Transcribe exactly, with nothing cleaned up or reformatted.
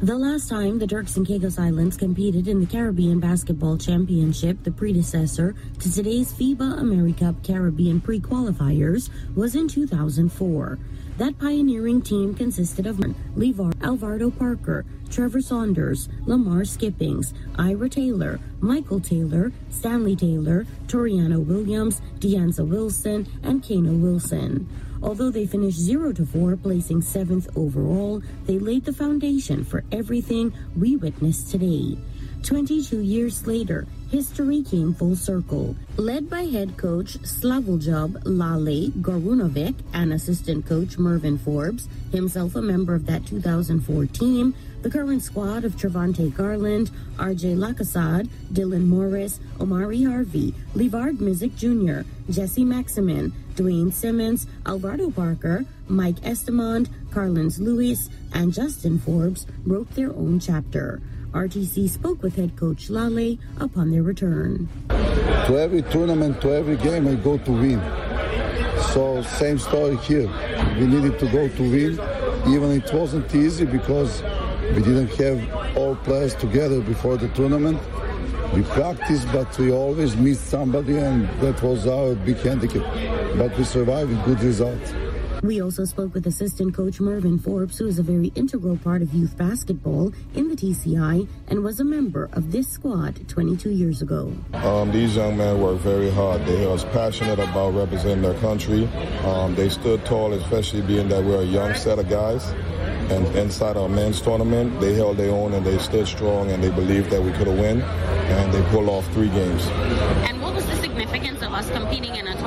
The last time the Turks and Caicos Islands competed in the Caribbean Basketball Championship, the predecessor to today's FIBA AmeriCup Caribbean pre-qualifiers, was in two thousand four. That pioneering team consisted of Levar Alvarado Parker, Trevor Saunders, Lamar Skippings, Ira Taylor, Michael Taylor, Stanley Taylor, Toriano Williams, Deanza Wilson, and Kano Wilson. Although they finished zero to four, placing seventh overall, they laid the foundation for everything we witness today. twenty-two years later, history came full circle. Led by head coach Slavoljub Lale Gorunovic and assistant coach Mervyn Forbes, himself a member of that two thousand four team, the current squad of Trevante Garland, R J Lacazade, Dylan Morris, Omari Harvey, Levard Mizik Junior, Jesse Maximin, Dwayne Simmons, Alvarado Parker, Mike Estamond, Carlins Lewis, and Justin Forbes wrote their own chapter. R T C spoke with head coach Lale upon their return. To every tournament, to every game, I go to win. So same story here. We needed to go to win. Even it wasn't easy because we didn't have all players together before the tournament. We practiced, but we always missed somebody, and that was our big handicap. But we survived with good results. We also spoke with assistant coach Mervyn Forbes, who is a very integral part of youth basketball in the T C I and was a member of this squad twenty-two years ago. Um, these young men work very hard. They are passionate about representing their country. Um, they stood tall, especially being that we're a young set of guys. And inside our men's tournament, they held their own and they stood strong and they believed that we could have won. And they pulled off three games. And what was the significance of us competing in a